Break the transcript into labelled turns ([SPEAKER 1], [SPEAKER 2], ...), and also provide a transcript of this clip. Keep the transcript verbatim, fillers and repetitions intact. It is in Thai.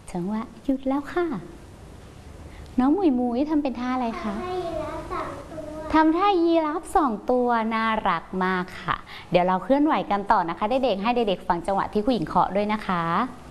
[SPEAKER 1] จังหวะหยุดแล้วค่ะน้องหมุยมุยทำเป็นท่าอะไรคะทำท่ายีราฟสองตัวน่ารักมากค่ะเดี๋ยวเราเคลื่อนไหวกันต่อนะคะเด็กๆให้เด็กๆฟังจังหวะที่ผู้หญิงเคาะด้วยนะคะ